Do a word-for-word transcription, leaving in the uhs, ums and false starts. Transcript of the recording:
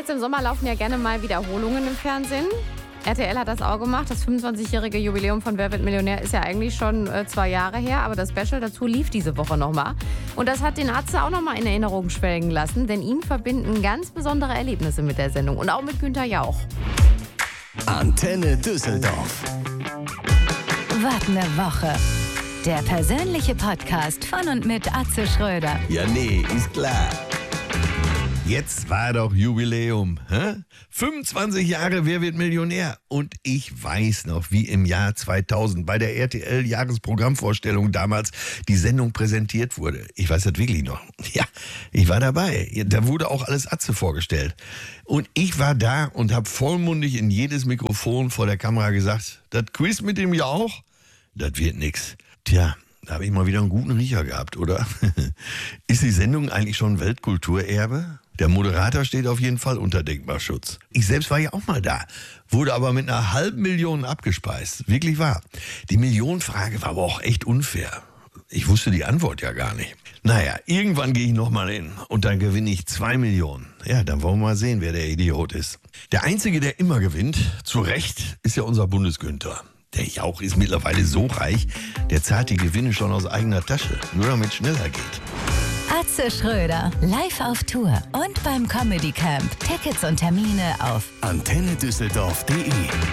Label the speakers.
Speaker 1: Jetzt im Sommer laufen ja gerne mal Wiederholungen im Fernsehen. R T L hat das auch gemacht. Das fünfundzwanzigjährige Jubiläum von Wer wird Millionär ist ja eigentlich schon äh, zwei Jahre her. Aber das Special dazu lief diese Woche nochmal. Und das hat den Atze auch nochmal in Erinnerung schwelgen lassen. Denn ihn verbinden ganz besondere Erlebnisse mit der Sendung. Und auch mit Günther Jauch.
Speaker 2: Antenne Düsseldorf.
Speaker 3: Was ne Woche. Der persönliche Podcast von und mit Atze Schröder.
Speaker 4: Ja, nee, ist klar. Jetzt war doch Jubiläum. Hä? fünfundzwanzig Jahre Wer wird Millionär? Und ich weiß noch, wie im Jahr zweitausend bei der R T L-Jahresprogrammvorstellung damals die Sendung präsentiert wurde. Ich weiß das wirklich noch. Ja, ich war dabei. Da wurde auch alles Atze vorgestellt. Und ich war da und habe vollmundig in jedes Mikrofon vor der Kamera gesagt, das Quiz mit dem Jauch, das wird nix. Tja, da habe ich mal wieder einen guten Riecher gehabt, oder? Ist die Sendung eigentlich schon Weltkulturerbe? Der Moderator steht auf jeden Fall unter Denkmalschutz. Ich selbst war ja auch mal da, wurde aber mit einer halben Million abgespeist. Wirklich wahr. Die Millionenfrage war aber auch echt unfair. Ich wusste die Antwort ja gar nicht. Naja, irgendwann gehe ich nochmal hin und dann gewinne ich zwei Millionen. Ja, dann wollen wir mal sehen, wer der Idiot ist. Der Einzige, der immer gewinnt, zu Recht, ist ja unser Bundesgünther. Der Jauch ist mittlerweile so reich, der zahlt die Gewinne schon aus eigener Tasche, nur damit es schneller geht.
Speaker 3: Atze Schröder, live auf Tour und beim Comedy Camp. Tickets und Termine auf
Speaker 2: antenne düsseldorf punkt de